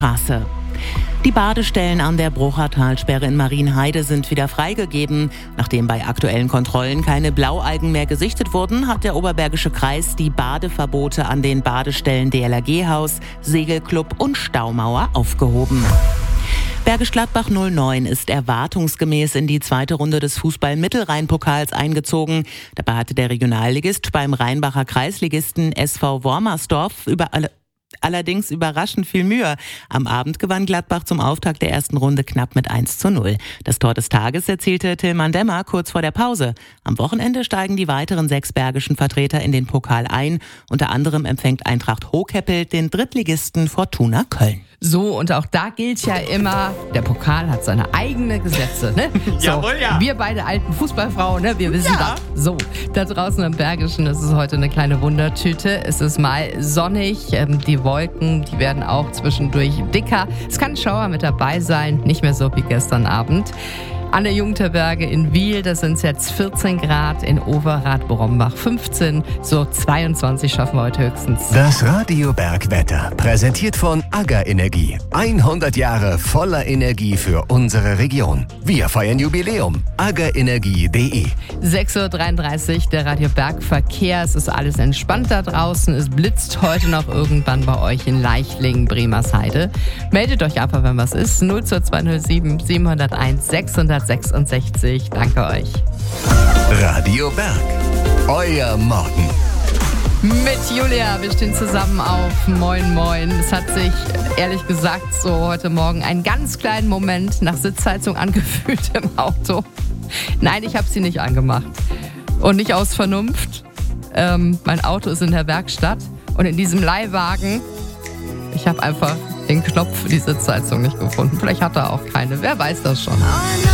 Straße. Die Badestellen an der Bruchertalsperre in Marienheide sind wieder freigegeben. Nachdem bei aktuellen Kontrollen keine Blaualgen mehr gesichtet wurden, hat der Oberbergische Kreis die Badeverbote an den Badestellen DLRG-Haus, Segelclub und Staumauer aufgehoben. Bergisch Gladbach 09 ist erwartungsgemäß in die zweite Runde des Fußball-Mittelrhein-Pokals eingezogen. Dabei hatte der Regionalligist beim Rheinbacher Kreisligisten SV Wormersdorf allerdings überraschend viel Mühe. Am Abend gewann Gladbach zum Auftakt der ersten Runde knapp mit 1:0. Das Tor des Tages erzielte Tilman Demmer kurz vor der Pause. Am Wochenende steigen die weiteren 6 bergischen Vertreter in den Pokal ein. Unter anderem empfängt Eintracht Hohkeppel den Drittligisten Fortuna Köln. So, und auch da gilt ja immer, der Pokal hat seine eigenen Gesetze. Ne? So, Jawohl, ja. Wir beide alten Fußballfrauen, ne? Wir wissen das. So, da draußen im Bergischen ist es heute eine kleine Wundertüte. Es ist mal sonnig, die Wolken, die werden auch zwischendurch dicker. Es kann ein Schauer mit dabei sein, nicht mehr so wie gestern Abend. An der Jungterberge in Wiel, das sind jetzt 14 Grad, in Overath-Brombach 15, so 22 schaffen wir heute höchstens. Das Radio Bergwetter, präsentiert von AGA Energie. 100 Jahre voller Energie für unsere Region. Wir feiern Jubiläum. agaenergie.de 6:33 Uhr, der Radio Bergverkehr. Es ist alles entspannt da draußen. Es blitzt heute noch irgendwann bei euch in Leichlingen, Bremersheide. Meldet euch einfach, wenn was ist. 02207 701 666. Danke euch. Radio Berg, euer Morgen. Mit Julia, wir stehen zusammen auf Moin Moin. Es hat sich, ehrlich gesagt, so heute Morgen einen ganz kleinen Moment nach Sitzheizung angefühlt im Auto. Nein, ich habe sie nicht angemacht. Und nicht aus Vernunft. Mein Auto ist in der Werkstatt. Und in diesem Leihwagen, ich habe einfach den Knopf für die Sitzheizung nicht gefunden. Vielleicht hat er auch keine, wer weiß das schon.